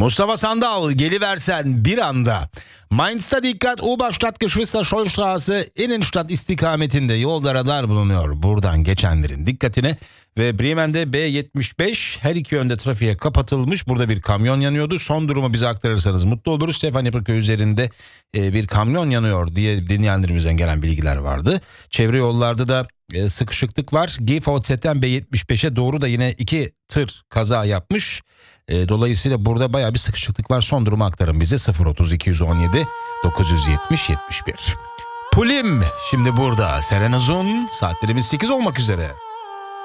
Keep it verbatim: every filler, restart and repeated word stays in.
Mustafa Sandal geliversen bir anda. Mainz'ta dikkat, Oberstadt Geschwister-Scholl-Straße Innenstadt istikametinde yolda radar bulunuyor. Buradan geçenlerin dikkatine ve Bremen'de B yetmiş beş her iki yönde trafiğe kapatılmış. Burada bir kamyon yanıyordu. Son durumu bize aktarırsanız mutlu oluruz. Stefaniabrücke üzerinde e, bir kamyon yanıyor diye dinleyenlerimizden gelen bilgiler vardı. Çevre yollarda da e, sıkışıklık var. G V Z'den B yetmiş beşe doğru da yine iki tır kaza yapmış. E, dolayısıyla burada bayağı bir sıkışıklık var. Son durumu aktarın bize sıfır otuz iki yüz on yedi dokuz yüz yetmiş yetmiş bir. Pulim şimdi burada. Seren Uzun, saatlerimiz sekiz olmak üzere.